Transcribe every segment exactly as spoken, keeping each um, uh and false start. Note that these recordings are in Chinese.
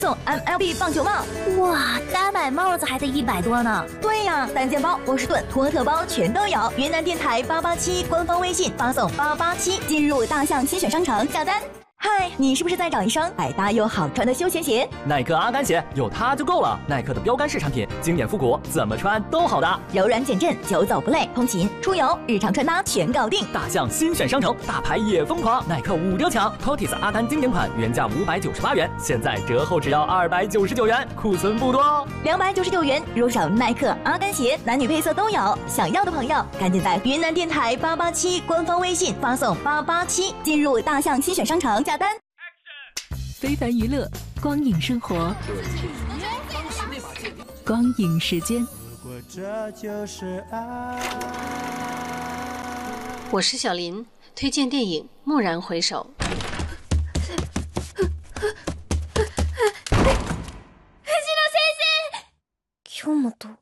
送 M L B 棒球帽。 哇，单买帽子还得一百多呢。 对呀，单件包、波士顿、托特包全都有。云南电台八八七官方微信发送八八七，进入大象精选商城下单。嗨，你是不是在找一双百搭又好穿的休闲鞋？ 耐克阿甘鞋有它就够了。耐克的标杆式产品，经典复古，怎么穿都好搭， 柔软减震，久走不累，通勤、出游、日常穿搭全搞定。 大象新选商城，大牌也疯狂，耐克五折抢 ，P O T I S 阿甘经典款原价五百九十八元，现在折后只要二百九十九元，库存不多哦。 两百九十九元入手耐克阿甘鞋，男女配色都有。想要的朋友，赶紧在云南电台八八七官方微信发送八八七，进入大象新选商城下单。 非凡娱乐，光影生活，光影时间。 我是小林，推荐电影《蓦然回首》。 今日もと。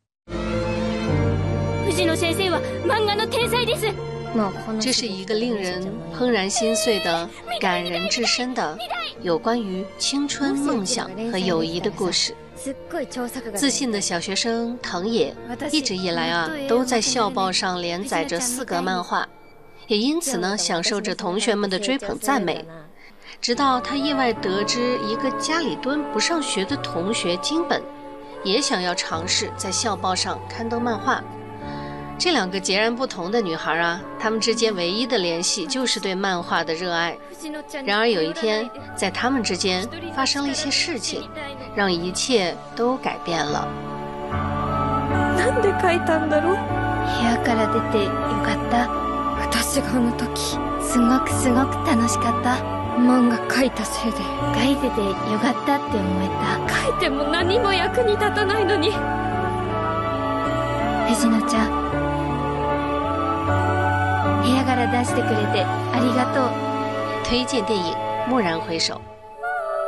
藤野先生は漫画の天才です。 这是一个令人怦然心碎的、感人至深的有关于青春、梦想和友谊的故事。自信的小学生藤野一直以来啊，都在校报上连载着四格漫画，也因此呢，享受着同学们的追捧赞美。直到他意外得知一个家里蹲不上学的同学金本，也想要尝试在校报上刊登漫画。这两个截然不同的女孩啊，她们之间唯一的联系就是对漫画的热爱。然而有一天，在她们之间发生了一些事情，让一切都改变了。 なんで書いたんだろう。部屋から出てよかった。私があの時すごくすごく楽しかった。漫画書いたせいで書いててよかったって思えた。書いても何も役に立たないのに。藤野ちゃん。部屋から出してくれてありがとう。 推荐电影《蓦然回首》。